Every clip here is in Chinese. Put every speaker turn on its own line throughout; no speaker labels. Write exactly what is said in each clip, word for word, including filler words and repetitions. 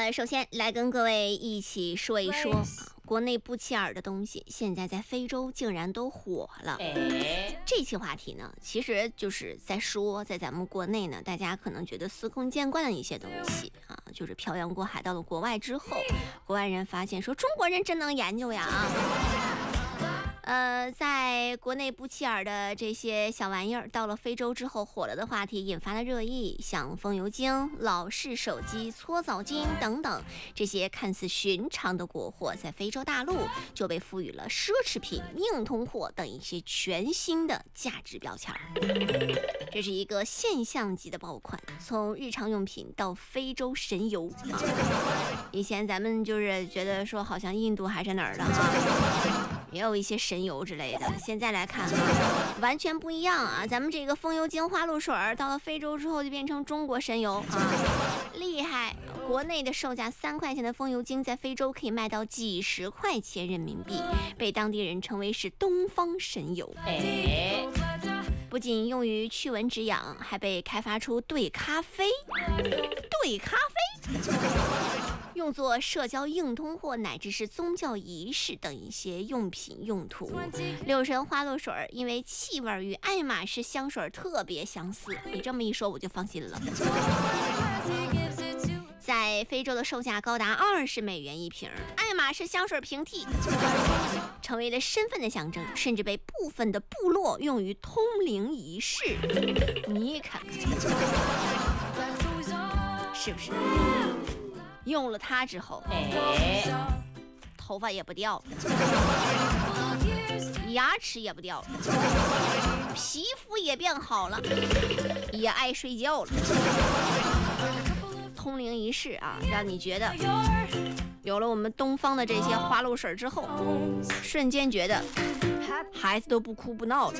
呃，首先来跟各位一起说一说，国内不起眼的东西，现在在非洲竟然都火了。这期话题呢，其实就是在说，在咱们国内呢，大家可能觉得司空见惯的一些东西啊，就是漂洋过海到了国外之后，国外人发现说中国人真能研究呀啊。呃，在国内不起眼的这些小玩意儿，到了非洲之后火了的话题，引发了热议，像风油精、老式手机、搓澡巾等等，这些看似寻常的国货，在非洲大陆就被赋予了奢侈品、硬通货等一些全新的价值标签。这是一个现象级的爆款，从日常用品到非洲神油啊！以前咱们就是觉得说，好像印度还是哪儿的啊，也有一些神油之类的。现在来看啊，完全不一样啊！咱们这个风油精、花露水到了非洲之后，就变成中国神油啊，厉害！国内的售价三块钱的风油精，在非洲可以卖到几十块钱人民币，被当地人称为是东方神油。哎。不仅用于驱蚊止痒，还被开发出兑咖啡、兑咖啡，用作社交硬通货乃至是宗教仪式等一些用品用途。六神花露水因为气味与爱马仕香水特别相似，你这么一说我就放心了。在非洲的售价高达二十美元一瓶，爱马仕香水平替，成为了身份的象征，甚至被部分的部落用于通灵仪式。你看看，是不是？用了它之后，哎，头发也不掉了，牙齿也不掉了，皮肤也变好了，也爱睡觉了。通灵仪式啊，让你觉得有了我们东方的这些花露水之后，瞬间觉得孩子都不哭不闹了。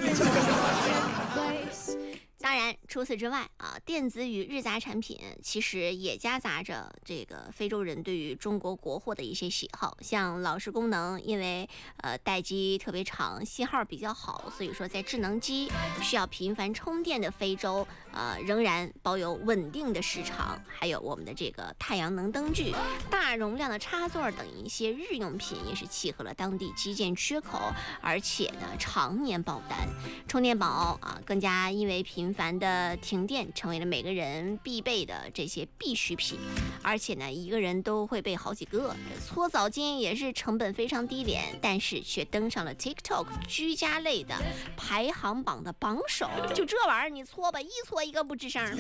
当然除此之外啊，电子与日杂产品其实也夹杂着这个非洲人对于中国国货的一些喜好，像老式功能，因为呃待机特别长，信号比较好，所以说在智能机需要频繁充电的非洲呃仍然保有稳定的时长。还有我们的这个太阳能灯具、大容量的插座等一些日用品也是契合了当地基建缺口，而且呢常年爆单。充电宝啊更加因为频繁的停电成为了每个人必备的这些必需品，而且呢一个人都会备好几个。搓澡巾也是成本非常低廉，但是却登上了 TikTok 居家类的排行榜的榜首。就这玩意儿你搓吧，一搓一个不吱声。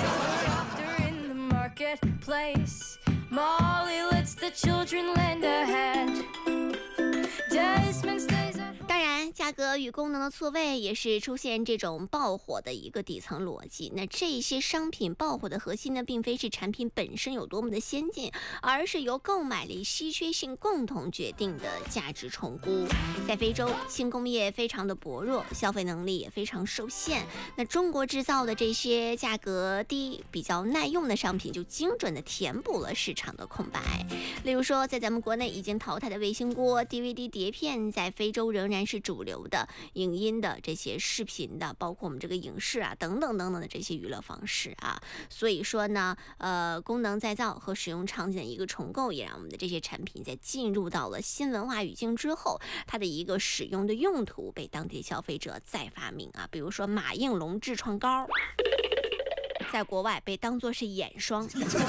当然价格与功能的错位也是出现这种爆火的一个底层逻辑。那这些商品爆火的核心呢，并非是产品本身有多么的先进，而是由购买力、稀缺性共同决定的价值重估。在非洲，轻工业非常的薄弱，消费能力也非常受限，那中国制造的这些价格低、比较耐用的商品就精准的填补了市场的空白。例如说，在咱们国内已经淘汰的卫星锅、D V D 碟片，在非洲仍然是主流的影音的这些视频的，包括我们这个影视啊等等等等的这些娱乐方式啊。所以说呢，呃，功能再造和使用场景的一个重构，也让我们的这些产品在进入到了新文化语境之后，它的一个使用的用途被当地消费者再发明啊。比如说马应龙痔疮膏，在国外被当作是眼霜。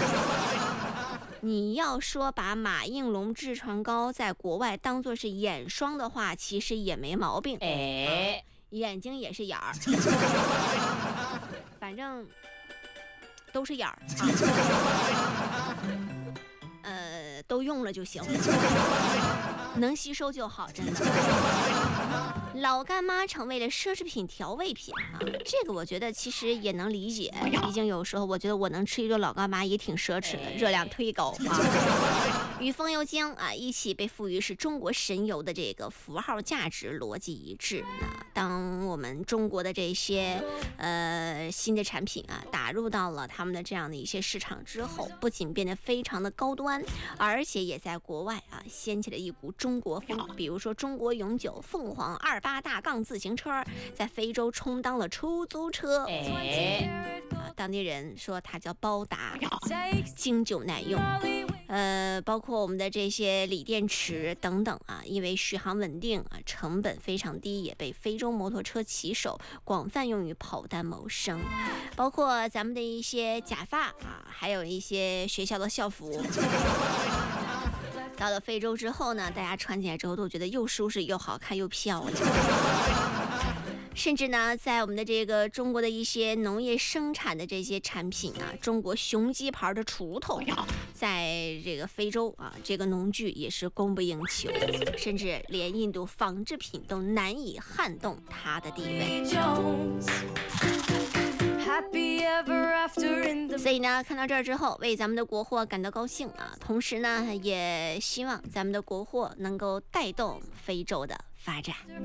你要说把马应龙痔疮膏在国外当作是眼霜的话，其实也没毛病。哎，眼睛也是眼儿，反正都是眼儿啊。呃，都用了就行，能吸收就好，真的。老干妈成为了奢侈品调味品啊，这个我觉得其实也能理解，毕竟有时候我觉得我能吃一顿老干妈也挺奢侈的，热量忒高啊。与风油精啊一起被赋予是中国神油的这个符号价值逻辑一致。那当我们中国的这些呃新的产品啊打入到了他们的这样的一些市场之后，不仅变得非常的高端，而且也在国外啊掀起了一股中国风。比如说中国永久、凤凰二八大杠自行车在非洲充当了出租车。哎，啊，当地人说它叫包达，经久耐用。 呃，包括我们的这些锂电池等等啊，因为续航稳定啊，成本非常低，也被非洲摩托车骑手广泛用于跑单谋生。包括咱们的一些假发啊，还有一些学校的校服。到了非洲之后呢，大家穿起来之后都觉得又舒适又好看又漂亮。甚至呢，在我们的这个中国的一些农业生产的这些产品啊，中国雄鸡牌的锄头，在这个非洲啊，这个农具也是供不应求，甚至连印度纺织品都难以撼动它的地位。所以呢，看到这儿之后，为咱们的国货感到高兴啊，同时呢，也希望咱们的国货能够带动非洲的发展。